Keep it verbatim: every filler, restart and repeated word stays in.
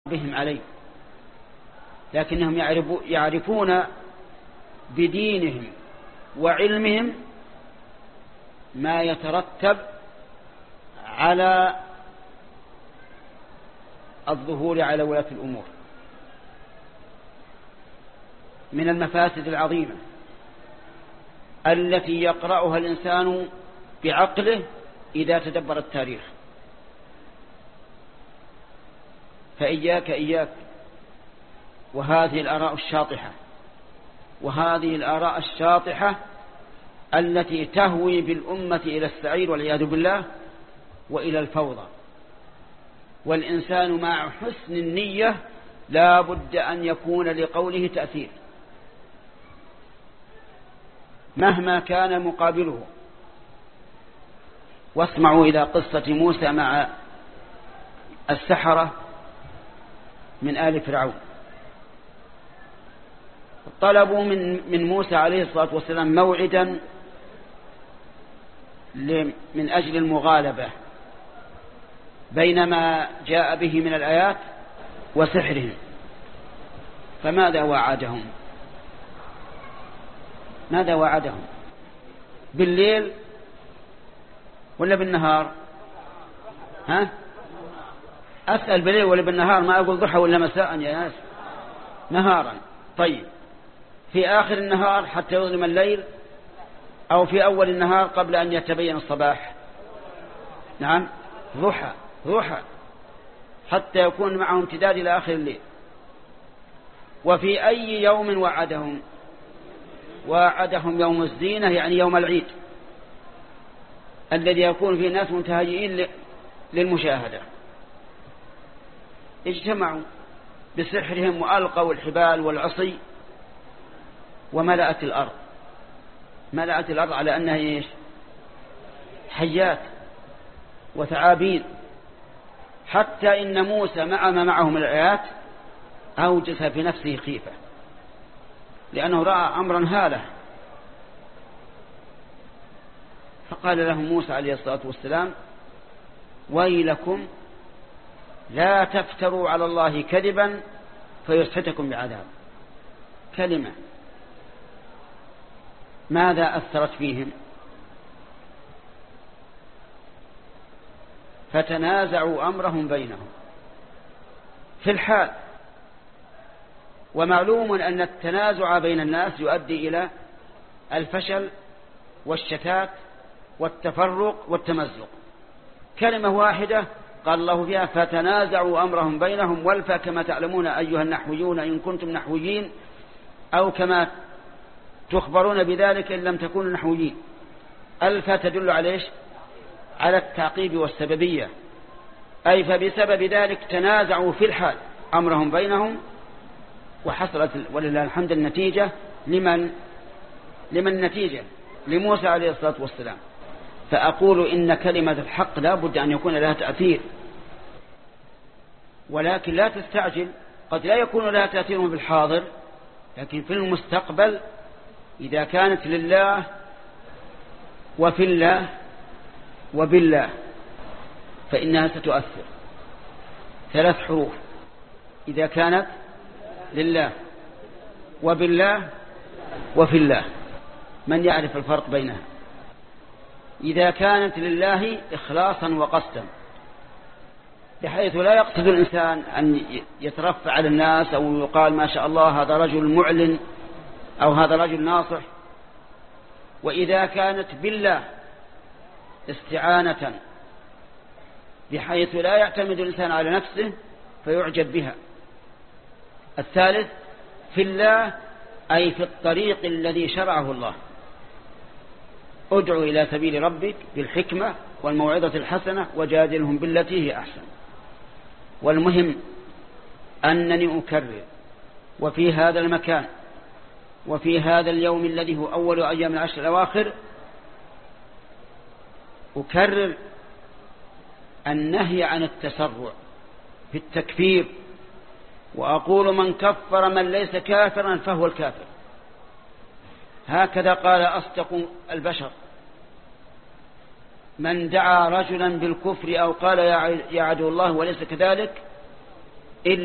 بهم عليه، لكنهم يعرفون بدينهم وعلمهم ما يترتب على الظهور على ولاة الأمور من المفاسد العظيمة التي يقرأها الإنسان بعقله إذا تدبر التاريخ. فإياك إياك وهذه الآراء الشاطحة، وهذه الآراء الشاطحة التي تهوي بالأمة إلى السعير والعياذ بالله وإلى الفوضى. والإنسان مع حسن النية لا بد أن يكون لقوله تأثير مهما كان مقابله. واسمعوا إلى قصة موسى مع السحرة من آل فرعون. طلبوا من من موسى عليه الصلاة والسلام موعدا من أجل المغالبة بينما جاء به من الآيات وسحرهم. فماذا وعدهم؟ ماذا وعدهم؟ بالليل ولا بالنهار؟ ها؟ أسأل بالليل ولا بالنهار، ما أقول ضحى ولا مساء يا ناس. نهارا. طيب في آخر النهار حتى يظلم الليل، أو في أول النهار قبل أن يتبين الصباح؟ نعم ضحى ضحى حتى يكون معه امتداد إلى آخر الليل. وفي أي يوم وعدهم؟ وعدهم يوم الزينة، يعني يوم العيد الذي يكون فيه الناس منتهيئين للمشاهدة. اجتمعوا بسحرهم وألقوا الحبال والعصي وملأت الأرض. ملأت الأرض على أنها إيش؟ حيات وثعابين، حتى إن موسى مع ما معه من الآيات أوجس في نفسه خيفة لأنه رأى أمرا هاله. فقال لهم موسى عليه الصلاة والسلام: ويلكم لا تفتروا على الله كذبا فيسحتكم بعذاب. كلمة ماذا أثرت فيهم؟ فتنازعوا أمرهم بينهم في الحال. ومعلوم أن التنازع بين الناس يؤدي إلى الفشل والشتات والتفرق والتمزق. كلمة واحدة قال الله فيها: فتنازعوا أمرهم بينهم. والفا كما تعلمون أيها النحويون إن كنتم نحويين، أو كما تخبرون بذلك إن لم تكونوا نحويين. الفا تدل على إيش؟ على التعقيب والسببية، أي فبسبب ذلك تنازعوا في الحال أمرهم بينهم، وحصلت ولله الحمد النتيجة لمن لمن النتيجة لموسى عليه الصلاة والسلام. فأقول إن كلمة الحق لا بد أن يكون لها تأثير، ولكن لا تستعجل. قد لا يكون لها تأثير في الحاضر، لكن في المستقبل إذا كانت لله وفي الله وبالله فإنها ستؤثر. ثلاث حروف: إذا كانت لله وبالله وفي الله. من يعرف الفرق بينها؟ إذا كانت لله إخلاصا وقصدا، بحيث لا يقصد الإنسان أن يترفع على الناس أو يقال ما شاء الله هذا رجل معلن أو هذا رجل ناصح. وإذا كانت بالله استعانة، بحيث لا يعتمد الإنسان على نفسه فيعجب بها. الثالث في الله، أي في الطريق الذي شرعه الله. ادعو إلى سبيل ربك بالحكمة والموعظة الحسنة وجادلهم بالتي هي أحسن. والمهم أنني أكرر، وفي هذا المكان وفي هذا اليوم الذي هو أول أيام العشر الأواخر، أكرر النهي عن التسرع في التكفير. وأقول: من كفر من ليس كافرا فهو الكافر. هكذا قال أصدق البشر: من دعا رجلا بالكفر أو قال يا عدو الله وليس كذلك